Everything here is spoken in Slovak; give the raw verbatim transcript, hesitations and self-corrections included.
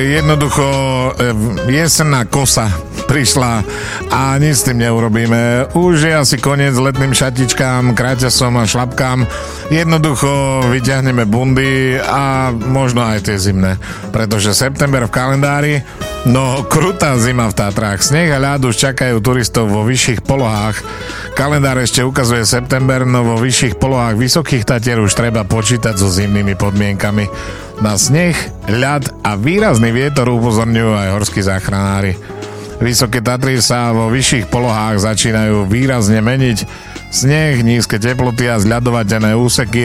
Jednoducho jesenná kosa prišla a nič s tým neurobíme. Už je asi koniec letným šatičkám, kráťasom a šlapkám. Jednoducho vyťahneme bundy a možno aj tie zimné. Pretože september v kalendári, no krutá zima v Tatrách. Sneh a ľad už čakajú turistov vo vyšších polohách. Kalendár ešte ukazuje september, no vo vyšších polohách Vysokých Tatier už treba počítať so zimnými podmienkami. Na sneh, ľad a výrazný vietor upozorňujú aj horskí záchranári. Vysoké Tatry sa vo vyšších polohách začínajú výrazne meniť. Sneh, nízke teploty a zľadovateľné úseky